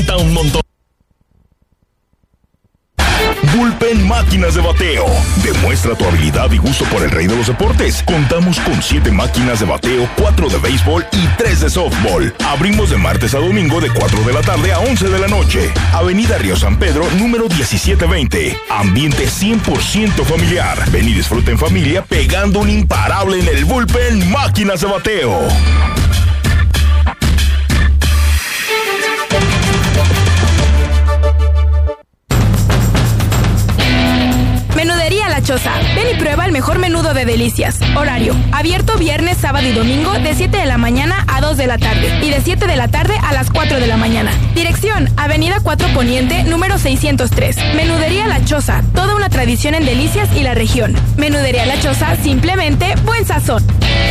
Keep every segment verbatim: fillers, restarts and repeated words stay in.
Un montón. Bullpen Máquinas de Bateo. Demuestra tu habilidad y gusto por el rey de los deportes. Contamos con siete máquinas de bateo, cuatro de béisbol y tres de softball. Abrimos de martes a domingo de cuatro de la tarde a once de la noche. Avenida Río San Pedro, número diecisiete veinte. Ambiente cien por ciento familiar. Ven y disfruta en familia pegando un imparable en el Bullpen Máquinas de Bateo. Menudería La Choza. Ven y prueba el mejor menudo de delicias. Horario: abierto viernes, sábado y domingo de siete de la mañana a dos de la tarde y de siete de la tarde a las cuatro de la mañana. Dirección: Avenida cuatro Poniente, número seiscientos tres. Menudería La Choza. Toda una tradición en delicias y la región. Menudería La Choza, simplemente buen sazón.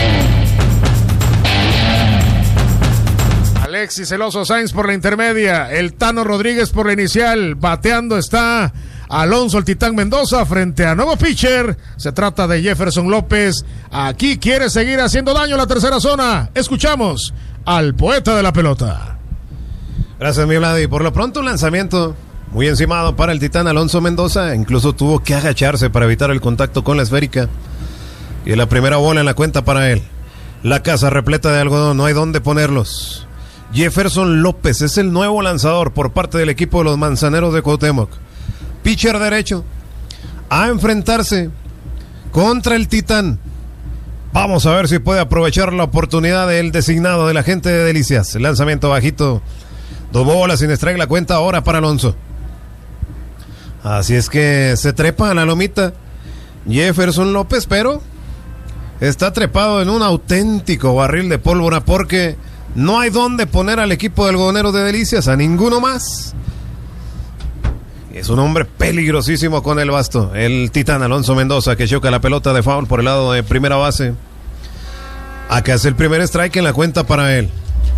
Alexis Celoso Sainz por la intermedia, el Tano Rodríguez por la inicial. Bateando está Alonso el Titán Mendoza frente a nuevo pitcher. Se trata de Jefferson López. Aquí quiere seguir haciendo daño a la tercera zona. Escuchamos al poeta de la pelota. Gracias, mi Vladi. Por lo pronto un lanzamiento muy encimado para el Titán Alonso Mendoza. Incluso tuvo que agacharse para evitar el contacto con la esférica. Y la primera bola en la cuenta para él. La casa repleta de algodón, no hay dónde ponerlos. Jefferson López es el nuevo lanzador por parte del equipo de los Manzaneros de Cuauhtémoc. Pitcher derecho a enfrentarse contra el Titán. Vamos a ver si puede aprovechar la oportunidad del designado de la gente de Delicias. El lanzamiento bajito, dos bolas sin strike, la cuenta ahora para Alonso. Así es que se trepa a la lomita Jefferson López, pero está trepado en un auténtico barril de pólvora porque no hay dónde poner al equipo de algodoneros de Delicias, a ninguno más. Es un hombre peligrosísimo con el basto. El Titán Alonso Mendoza, que choca la pelota de foul por el lado de primera base. Acá es el primer strike en la cuenta para él.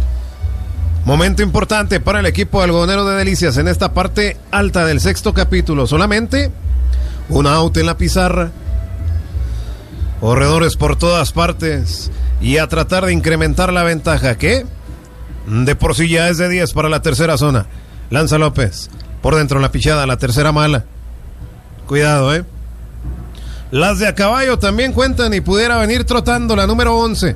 Momento importante para el equipo de algodoneros de Delicias en esta parte alta del sexto capítulo. Solamente un out en la pizarra. Corredores por todas partes. Y a tratar de incrementar la ventaja, que de por sí ya es de diez para la tercera zona. Lanza López. Por dentro la pichada, la tercera mala. Cuidado, eh. Las de a caballo también cuentan y pudiera venir trotando la número once.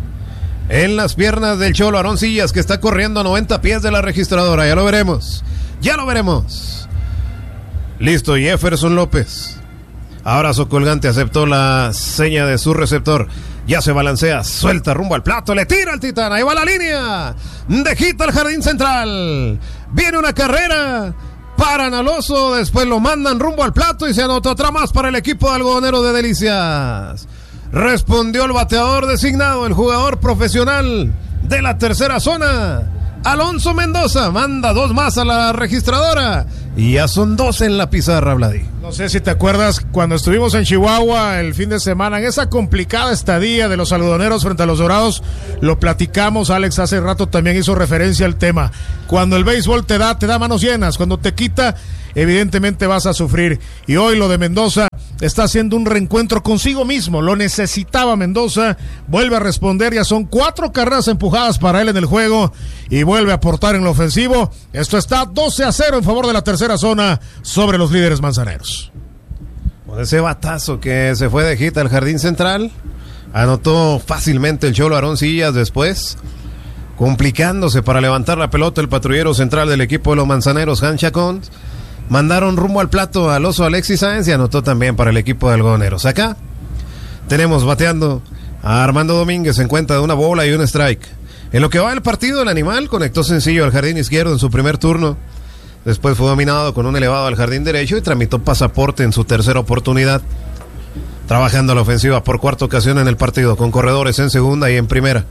En las piernas del Cholo Aroncillas, que está corriendo a noventa pies de la registradora. Ya lo veremos. Ya lo veremos. Listo, Jefferson López. Abrazo colgante, aceptó la seña de su receptor. Ya se balancea, suelta rumbo al plato, le tira al Titán, ahí va la línea. De hit al jardín central. Viene una carrera. Paran al oso, después lo mandan rumbo al plato y se anota otra más para el equipo de algodoneros de Delicias. Respondió el bateador designado, el jugador profesional de la tercera zona. Alonso Mendoza manda dos más a la registradora y ya son dos en la pizarra, Vladi. No sé si te acuerdas cuando estuvimos en Chihuahua el fin de semana, en esa complicada estadía de los algodoneros frente a los Dorados, lo platicamos. Alex hace rato también hizo referencia al tema. Cuando el béisbol te da, te da manos llenas. Cuando te quita, evidentemente vas a sufrir. Y hoy lo de Mendoza está haciendo un reencuentro consigo mismo. Lo necesitaba Mendoza. Vuelve a responder. Ya son cuatro carreras empujadas para él en el juego. Y vuelve a aportar en lo ofensivo. Esto está doce a cero en favor de la tercera zona sobre los líderes manzaneros. Con ese batazo que se fue de hit al jardín central, anotó fácilmente el Cholo Aroncillas después, complicándose para levantar la pelota el patrullero central del equipo de los manzaneros, Han Chacón. Mandaron rumbo al plato al oso Alexis Sáenz y anotó también para el equipo de algodoneros. Acá tenemos bateando a Armando Domínguez en cuenta de una bola y un strike. En lo que va el partido, el animal conectó sencillo al jardín izquierdo en su primer turno. Después fue dominado con un elevado al jardín derecho y tramitó pasaporte en su tercera oportunidad. Trabajando a la ofensiva por cuarta ocasión en el partido, con corredores en segunda y en primera.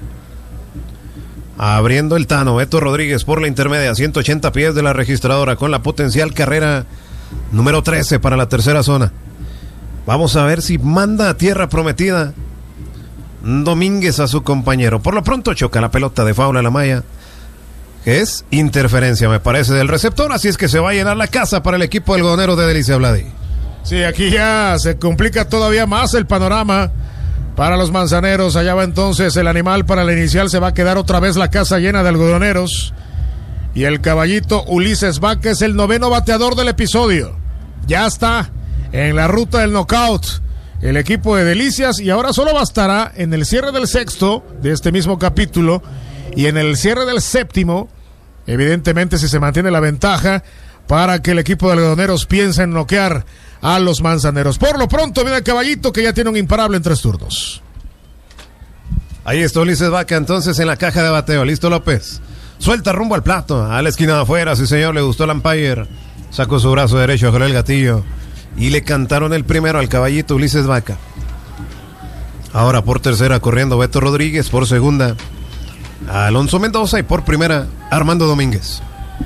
Abriendo el Tano, Beto Rodríguez por la intermedia, ciento ochenta pies de la registradora, con la potencial carrera número trece para la tercera zona. Vamos a ver si manda a tierra prometida Domínguez a su compañero. Por lo pronto choca la pelota de foul a la malla, que es interferencia, me parece, del receptor. Así es que se va a llenar la casa para el equipo del algodonero de Delicia, Vladi. Sí, aquí ya se complica todavía más el panorama para los manzaneros. Allá va entonces el animal para la inicial. Se va a quedar otra vez la casa llena de algodoneros. Y el caballito Ulises Vaca es el noveno bateador del episodio. Ya está en la ruta del knockout el equipo de Delicias, y ahora solo bastará en el cierre del sexto de este mismo capítulo y en el cierre del séptimo, evidentemente si se mantiene la ventaja, para que el equipo de algodoneros piense en noquear a los manzaneros. Por lo pronto viene el caballito, que ya tiene un imparable en tres turnos. Ahí está Ulises Vaca entonces en la caja de bateo. Listo López. Suelta rumbo al plato. A la esquina de afuera, sí señor, le gustó el umpire. Sacó su brazo derecho, jaló el gatillo. Y le cantaron el primero al caballito Ulises Vaca. Ahora por tercera corriendo Beto Rodríguez. Por segunda Alonso Mendoza. Y por primera Armando Domínguez.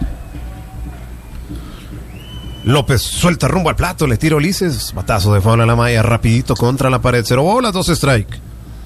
López suelta rumbo al plato. Le tira Ulises. Batazo de foul a la malla. Rapidito contra la pared. Cero bolas, dos strike.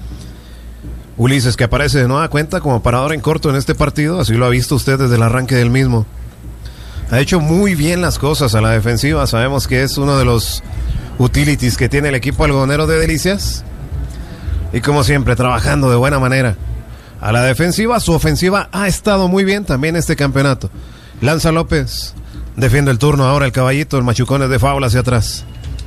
Ulises, que aparece de nueva cuenta como parador en corto en este partido. Así lo ha visto usted desde el arranque del mismo. Ha hecho muy bien las cosas a la defensiva. Sabemos que es uno de los utilities que tiene el equipo algodonero de Delicias. Y como siempre, trabajando de buena manera a la defensiva. Su ofensiva ha estado muy bien también este campeonato. Lanza López. Defiende el turno ahora el caballito. El machucón es de foul hacia atrás.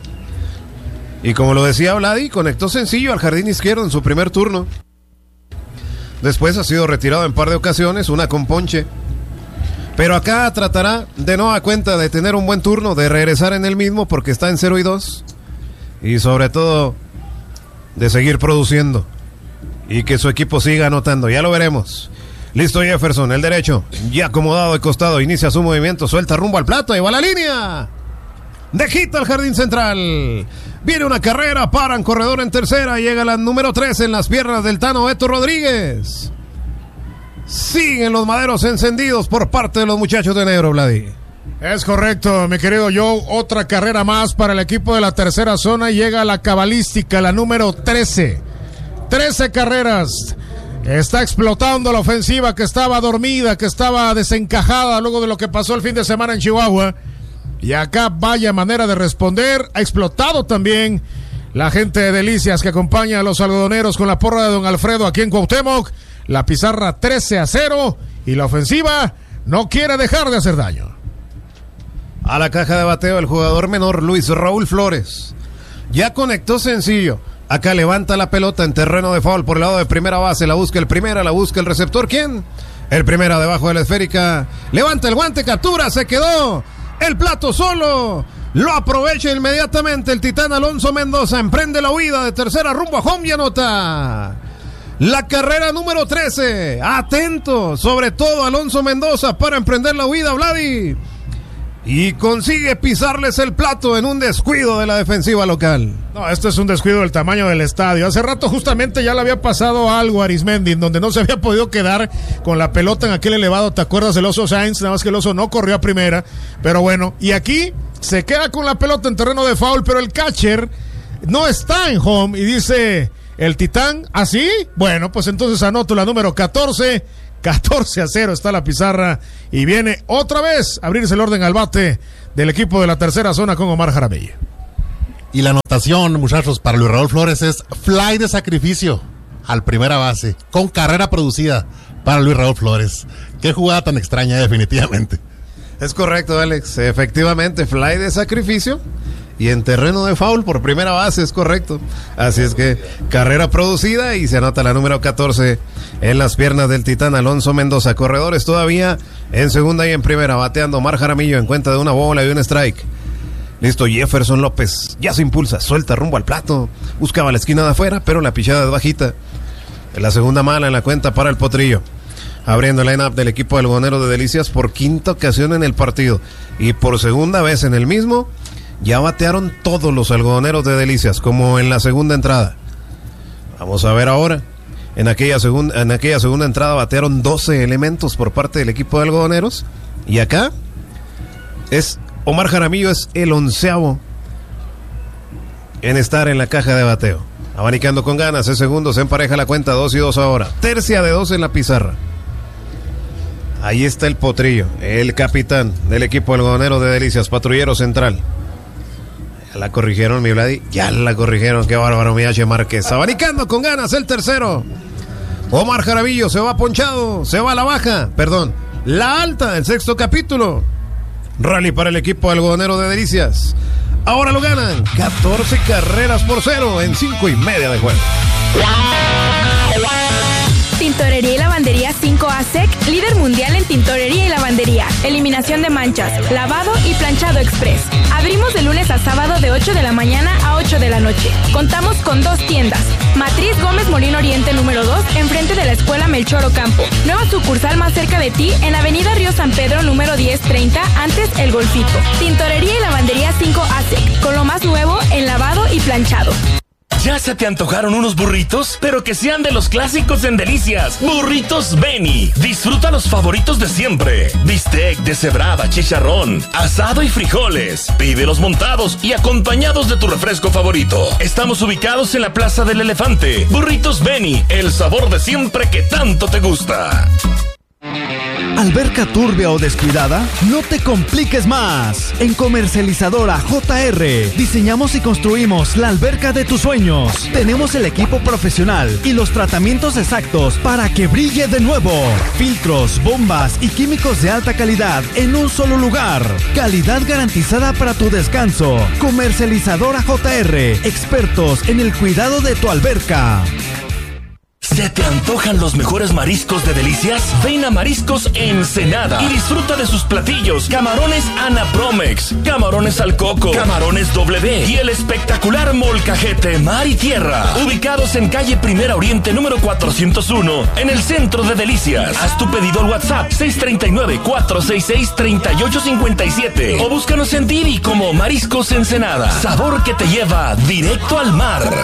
Y como lo decía Vladi, conectó sencillo al jardín izquierdo en su primer turno. Después ha sido retirado en par de ocasiones, una con ponche. Pero acá tratará de nueva cuenta de tener un buen turno, de regresar en el mismo porque está en cero y dos. Y sobre todo, de seguir produciendo. Y que su equipo siga anotando, ya lo veremos. Listo Jefferson, el derecho, ya acomodado de costado, inicia su movimiento, suelta rumbo al plato, y va a la línea. De hit al jardín central. Viene una carrera, paran, corredor en tercera, llega la número tres en las piernas del Tano Beto Rodríguez. Siguen los maderos encendidos por parte de los muchachos de negro, Vladi. Es correcto, mi querido Joe. Otra carrera más para el equipo de la tercera zona. Llega la cabalística, la número trece. trece carreras. Está explotando la ofensiva que estaba dormida, que estaba desencajada luego de lo que pasó el fin de semana en Chihuahua. Y acá vaya manera de responder. Ha explotado también la gente de Delicias que acompaña a los algodoneros con la porra de don Alfredo aquí en Cuauhtémoc. La pizarra trece a cero y la ofensiva no quiere dejar de hacer daño. A la caja de bateo el jugador menor Luis Raúl Flores. Ya conectó sencillo. Acá levanta la pelota en terreno de foul por el lado de primera base. La busca el primera, la busca el receptor. ¿Quién? El primera debajo de la esférica. Levanta el guante, captura, se quedó. El plato solo. Lo aprovecha inmediatamente el titán Alonso Mendoza. Emprende la huida de tercera rumbo a home y anota. La carrera número trece. Atento, sobre todo Alonso Mendoza para emprender la huida, Vladi. Y consigue pisarles el plato en un descuido de la defensiva local. No, esto es un descuido del tamaño del estadio. Hace rato justamente ya le había pasado algo a Arismendi, en donde no se había podido quedar con la pelota en aquel elevado. ¿Te acuerdas del Oso Sainz? Nada más que el Oso no corrió a primera. Pero bueno, y aquí se queda con la pelota en terreno de foul, pero el catcher no está en home y dice... El titán, ¿así? Bueno, pues entonces anoto la número catorce. catorce a cero está la pizarra. Y viene otra vez a abrirse el orden al bate del equipo de la tercera zona con Omar Jaramillo. Y la anotación, muchachos, para Luis Raúl Flores es fly de sacrificio al primera base, con carrera producida para Luis Raúl Flores. Qué jugada tan extraña, definitivamente. Es correcto, Alex. Efectivamente, fly de sacrificio. Y en terreno de foul por primera base, es correcto. Así es que carrera producida y se anota la número catorce en las piernas del titán Alonso Mendoza. Corredores todavía en segunda y en primera, bateando Omar Jaramillo en cuenta de una bola y un strike. Listo Jefferson López, ya se impulsa, suelta rumbo al plato. Buscaba la esquina de afuera, pero la pichada es bajita. En la segunda mala en la cuenta para el potrillo. Abriendo el line-up del equipo algodonero de Delicias por quinta ocasión en el partido. Y por segunda vez en el mismo... Ya batearon todos los algodoneros de Delicias, como en la segunda entrada. Vamos a ver ahora. En aquella, segun, en aquella segunda entrada batearon doce elementos por parte del equipo de algodoneros. Y acá es Omar Jaramillo, es el onceavo en estar en la caja de bateo. Abanicando con ganas, es segundo, se empareja la cuenta, dos y dos ahora. Tercia de dos en la pizarra. Ahí está el potrillo, el capitán del equipo algodonero de Delicias, patrullero central. La corrigieron, mi Vladi. Ya la corrigieron. Qué bárbaro, mi H. Márquez. Abanicando con ganas el tercero. Omar Jaramillo se va ponchado. Se va a la baja. Perdón. la alta del sexto capítulo. Rally para el equipo algodonero de Delicias. Ahora lo ganan catorce carreras por cero en cinco y media de juego. Tintorería y Lavandería cinco A S E C, líder mundial en tintorería y lavandería, eliminación de manchas, lavado y planchado express. Abrimos de lunes a sábado de ocho de la mañana a ocho de la noche. Contamos con dos tiendas. Matriz Gómez Molino Oriente número dos, enfrente de la Escuela Melchor Ocampo. Nueva sucursal más cerca de ti en Avenida Río San Pedro número diez treinta, antes El Golfito. Tintorería y Lavandería cinco A S E C, con lo más nuevo en lavado y planchado. ¿Ya se te antojaron unos burritos? Pero que sean de los clásicos en Delicias. Burritos Beni. Disfruta los favoritos de siempre. Bistec, deshebrada, chicharrón, asado y frijoles. Pídelos montados y acompañados de tu refresco favorito. Estamos ubicados en la Plaza del Elefante. Burritos Beni, el sabor de siempre que tanto te gusta. ¿Alberca turbia o descuidada? No te compliques más. En Comercializadora J R diseñamos y construimos la alberca de tus sueños. Tenemos el equipo profesional y los tratamientos exactos para que brille de nuevo. Filtros, bombas y químicos de alta calidad en un solo lugar. Calidad garantizada para tu descanso. Comercializadora J R, expertos en el cuidado de tu alberca. ¿Se te antojan los mejores mariscos de Delicias? Ven a Mariscos Ensenada y disfruta de sus platillos: camarones Anapromex, camarones al coco, camarones doble D y el espectacular molcajete mar y tierra. Ubicados en calle Primera Oriente número cuatrocientos uno, en el centro de Delicias. Haz tu pedido al WhatsApp seis tres nueve, cuatro seis seis, tres ocho cinco siete o búscanos en Didi como Mariscos Ensenada. Sabor que te lleva directo al mar.